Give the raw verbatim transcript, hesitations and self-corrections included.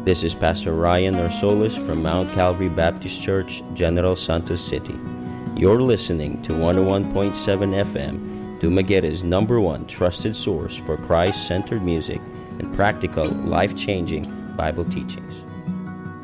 This is Pastor Ryan Narsolis from Mount Calvary Baptist Church, General Santos City. You're listening to one oh one point seven F M, Dumagueta's number one trusted source for Christ-centered music and practical, life-changing Bible teachings.